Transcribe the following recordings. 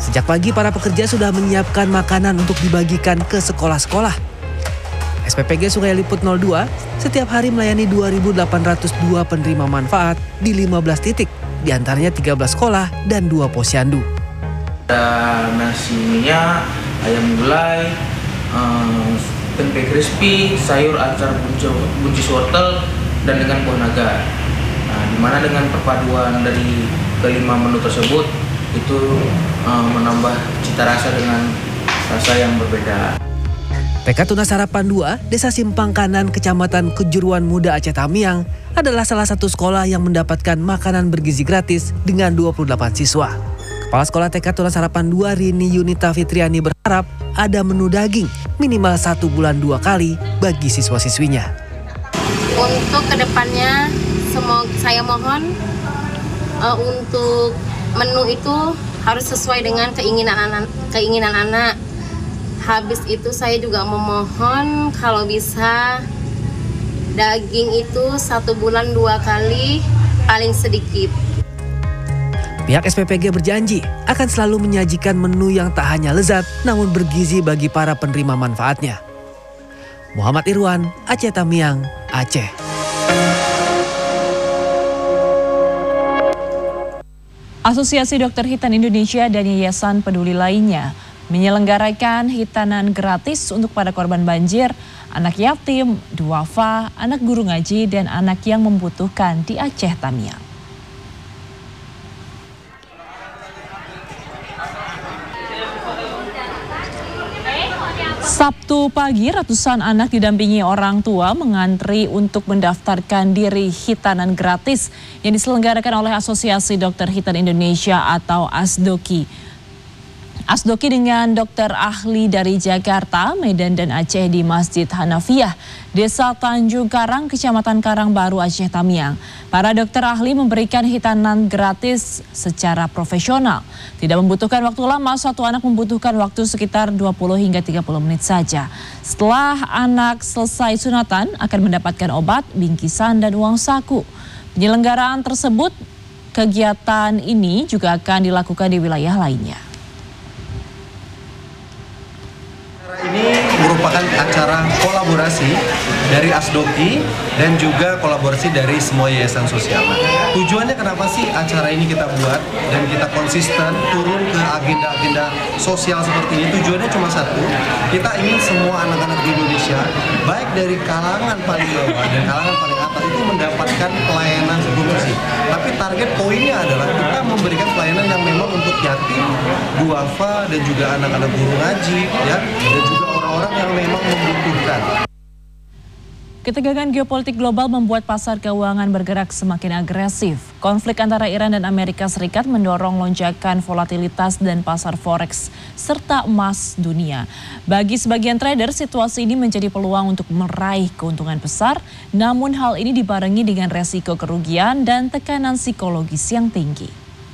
Sejak pagi para pekerja sudah menyiapkan makanan untuk dibagikan ke sekolah-sekolah. SPPG Sungai Liput 02 setiap hari melayani 2.802 penerima manfaat di 15 titik, di antaranya 13 sekolah dan 2 posyandu. Ada nasi minyak, ayam gulai, tempe crispy, sayur acar buncis wortel, dan dengan buah naga. Nah, dimana dengan perpaduan dari kelima menu tersebut itu menambah cita rasa dengan rasa yang berbeda. TK Tunas Harapan 2, Desa Simpang Kanan, Kecamatan Kejuruan Muda Aceh Tamiang adalah salah satu sekolah yang mendapatkan makanan bergizi gratis dengan 28 siswa. Kepala Sekolah TK Tunas Harapan 2 Rini Yunita Fitriani berharap ada menu daging minimal 1 bulan 2 kali bagi siswa-siswinya. Untuk kedepannya, saya mohon untuk menu itu harus sesuai dengan keinginan anak. Habis itu saya juga memohon kalau bisa daging itu 1 bulan 2 kali paling sedikit. Pihak SPPG berjanji akan selalu menyajikan menu yang tak hanya lezat namun bergizi bagi para penerima manfaatnya. Muhammad Irwan, Aceh Tamiang, Aceh. Asosiasi Dokter Hitan Indonesia dan Yayasan Peduli lainnya menyelenggarakan hitanan gratis untuk para korban banjir, anak yatim, duafa, anak guru ngaji, dan anak yang membutuhkan di Aceh Tamiang. Sabtu pagi, ratusan anak didampingi orang tua mengantri untuk mendaftarkan diri hitanan gratis yang diselenggarakan oleh Asosiasi Dokter Hitan Indonesia atau ASDOKI. ASDOKI dengan dokter ahli dari Jakarta, Medan, dan Aceh di Masjid Hanafiyah, Desa Tanjung Karang, Kecamatan Karangbaru, Aceh Tamiang. Para dokter ahli memberikan hitanan gratis secara profesional. Tidak membutuhkan waktu lama, satu anak membutuhkan waktu sekitar 20 hingga 30 menit saja. Setelah anak selesai sunatan, akan mendapatkan obat, bingkisan, dan uang saku. Penyelenggaraan tersebut, kegiatan ini juga akan dilakukan di wilayah lainnya. Ini merupakan acara kolaborasi dari ASDOKI dan juga kolaborasi dari semua yayasan sosial. Tujuannya kenapa sih acara ini kita buat dan kita konsisten turun ke agenda-agenda sosial seperti ini? Tujuannya cuma satu, kita ingin semua anak-anak di Indonesia, baik dari kalangan paling bawah dan kalangan paling atas itu mendapatkan pelayanan berfungsi. Tapi target poinnya adalah kita memberikan pelayanan yang memang untuk yatim, duafa, dan juga anak-anak guru ngaji, ya, dan juga orang-orang yang memang membutuhkan. Ketegangan geopolitik global membuat pasar keuangan bergerak semakin agresif. Konflik antara Iran dan Amerika Serikat mendorong lonjakan volatilitas dan pasar forex serta emas dunia. Bagi sebagian trader, situasi ini menjadi peluang untuk meraih keuntungan besar, namun hal ini dibarengi dengan resiko kerugian dan tekanan psikologis yang tinggi.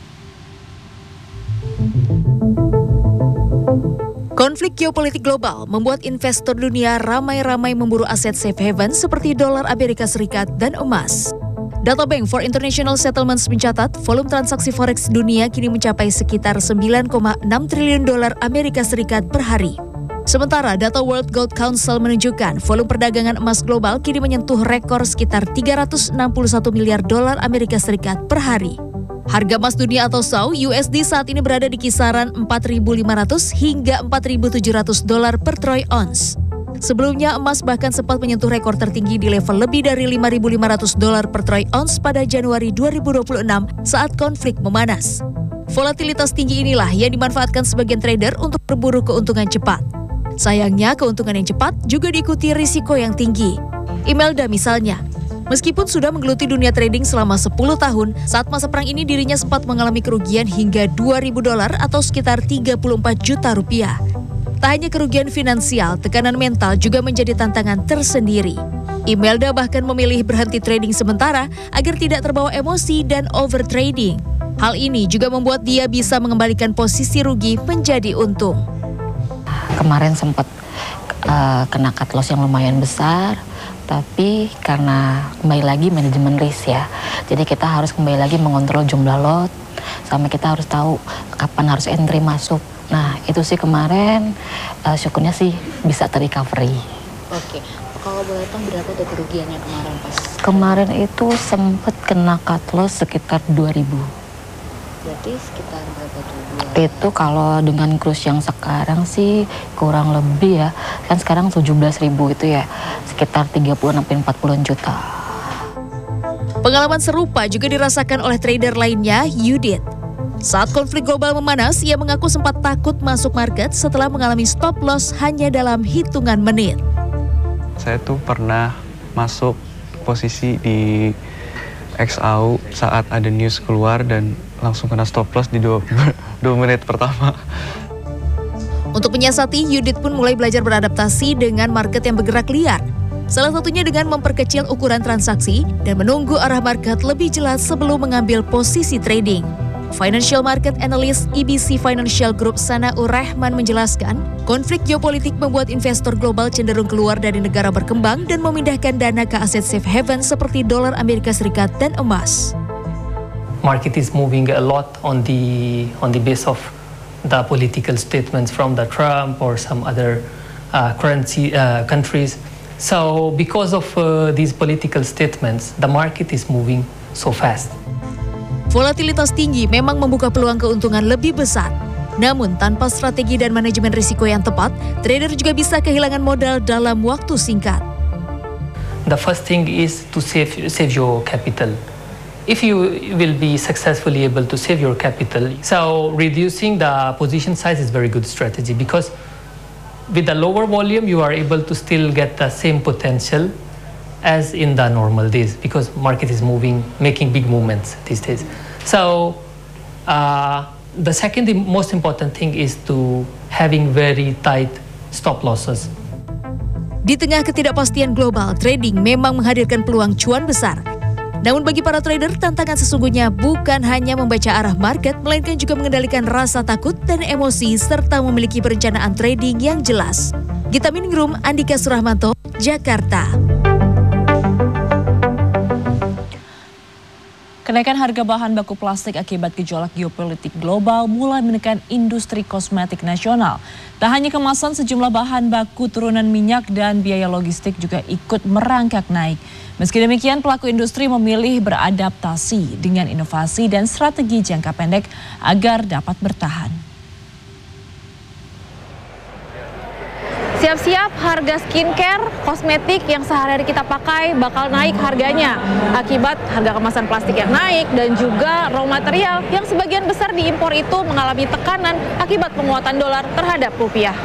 Konflik geopolitik global membuat investor dunia ramai-ramai memburu aset safe haven seperti dolar Amerika Serikat dan emas. Data Bank for International Settlements mencatat volume transaksi forex dunia kini mencapai sekitar 9,6 triliun dolar Amerika Serikat per hari. Sementara data World Gold Council menunjukkan volume perdagangan emas global kini menyentuh rekor sekitar 361 miliar dolar Amerika Serikat per hari. Harga emas dunia atau SAU USD saat ini berada di kisaran 4.500 hingga 4.700 dolar per troy ounce. Sebelumnya emas bahkan sempat menyentuh rekor tertinggi di level lebih dari 5.500 dolar per troy ounce pada Januari 2026 saat konflik memanas. Volatilitas tinggi inilah yang dimanfaatkan sebagian trader untuk berburu keuntungan cepat. Sayangnya keuntungan yang cepat juga diikuti risiko yang tinggi. Imelda misalnya, meskipun sudah menggeluti dunia trading selama 10 tahun, saat masa perang ini dirinya sempat mengalami kerugian hingga 2.000 dolar atau sekitar 34 juta rupiah. Tak hanya kerugian finansial, tekanan mental juga menjadi tantangan tersendiri. Imelda bahkan memilih berhenti trading sementara agar tidak terbawa emosi dan overtrading. Hal ini juga membuat dia bisa mengembalikan posisi rugi menjadi untung. Kemarin sempat kena cut loss yang lumayan besar. Tapi karena kembali lagi manajemen risk ya, jadi kita harus kembali lagi mengontrol jumlah lot, sama kita harus tahu kapan harus entry masuk. Nah itu sih kemarin syukurnya sih bisa terrecovery. Oke, kalau boleh tahu berapa tuh kerugiannya kemarin pas? Kemarin itu sempat kena cut loss sekitar 2.000. Berarti sekitar berapa tuh? Itu kalau dengan cruise yang sekarang sih kurang lebih ya, kan sekarang 17.000 itu ya, sekitar 30-40 juta. Pengalaman serupa juga dirasakan oleh trader lainnya, Yudit. Saat konflik global memanas, ia mengaku sempat takut masuk market setelah mengalami stop loss hanya dalam hitungan menit. Saya tuh pernah masuk posisi di XAU saat ada news keluar dan langsung kena stop loss di 2 menit pertama. Untuk menyiasati, Yudit pun mulai belajar beradaptasi dengan market yang bergerak liar. Salah satunya dengan memperkecil ukuran transaksi dan menunggu arah market lebih jelas sebelum mengambil posisi trading. Financial Market Analyst EBC Financial Group Sana'ur Rahman menjelaskan, konflik geopolitik membuat investor global cenderung keluar dari negara berkembang dan memindahkan dana ke aset safe haven seperti dolar Amerika Serikat dan emas. Market is moving a lot on the base of the political statements from the Trump or some other countries. So because of these political statements, the market is moving so fast. Volatilitas tinggi memang membuka peluang keuntungan lebih besar. Namun tanpa strategi dan manajemen risiko yang tepat, trader juga bisa kehilangan modal dalam waktu singkat. The first thing is to save your capital. If you will be successfully able to save your capital, so reducing the position size is very good strategy, because with the lower volume you are able to still get the same potential as in the normal days, because market is moving, making big movements these days. So the second most important thing is to having very tight stop losses. Di tengah ketidakpastian global, trading memang menghadirkan peluang cuan besar. Namun bagi para trader, tantangan sesungguhnya bukan hanya membaca arah market, melainkan juga mengendalikan rasa takut dan emosi serta memiliki perencanaan trading yang jelas. Gita Miningrum, Andika Surahmanto, Jakarta. Kenaikan harga bahan baku plastik akibat gejolak geopolitik global mulai menekan industri kosmetik nasional. Tak hanya kemasan, sejumlah bahan baku turunan minyak dan biaya logistik juga ikut merangkak naik. Meski demikian, pelaku industri memilih beradaptasi dengan inovasi dan strategi jangka pendek agar dapat bertahan. Siap-siap harga skincare, kosmetik yang sehari-hari kita pakai bakal naik harganya akibat harga kemasan plastik yang naik dan juga raw material yang sebagian besar diimpor itu mengalami tekanan akibat penguatan dolar terhadap rupiah.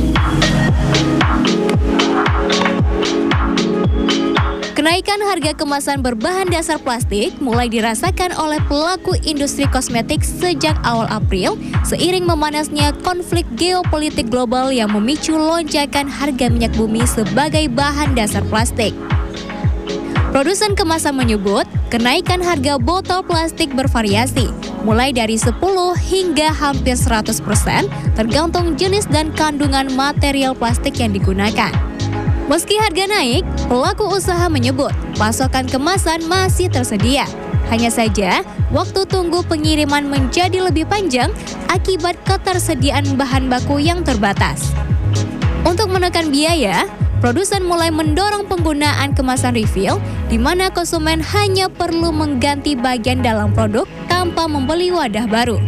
Kenaikan harga kemasan berbahan dasar plastik mulai dirasakan oleh pelaku industri kosmetik sejak awal April seiring memanasnya konflik geopolitik global yang memicu lonjakan harga minyak bumi sebagai bahan dasar plastik. Produsen kemasan menyebut kenaikan harga botol plastik bervariasi, mulai dari 10 hingga hampir 100% tergantung jenis dan kandungan material plastik yang digunakan. Meski harga naik, pelaku usaha menyebut pasokan kemasan masih tersedia. Hanya saja, waktu tunggu pengiriman menjadi lebih panjang akibat ketersediaan bahan baku yang terbatas. Untuk menekan biaya, produsen mulai mendorong penggunaan kemasan refill, di mana konsumen hanya perlu mengganti bagian dalam produk tanpa membeli wadah baru.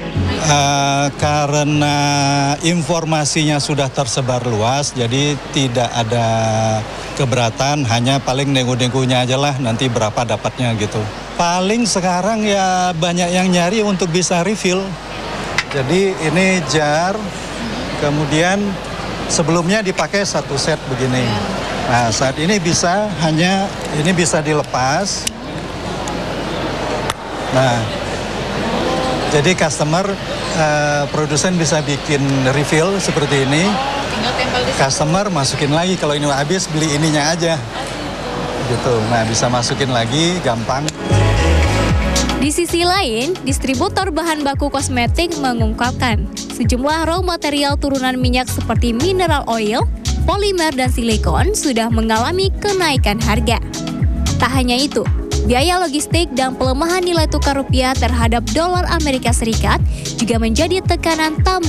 Karena informasinya sudah tersebar luas, jadi tidak ada keberatan, hanya paling nego-negonya aja lah, nanti berapa dapatnya gitu. Paling sekarang ya banyak yang nyari untuk bisa refill. Jadi ini jar, kemudian sebelumnya dipakai satu set begini. Nah saat ini bisa dilepas. Nah, jadi customer, produsen bisa bikin refill seperti ini. Customer masukin lagi, kalau ini habis beli ininya aja. Gitu. Nah, bisa masukin lagi, gampang. Di sisi lain, distributor bahan baku kosmetik mengungkapkan sejumlah raw material turunan minyak seperti mineral oil, polimer, dan silikon sudah mengalami kenaikan harga. Tak hanya itu, Biaya logistik dan pelemahan nilai tukar rupiah terhadap dolar Amerika Serikat juga menjadi tekanan tambahan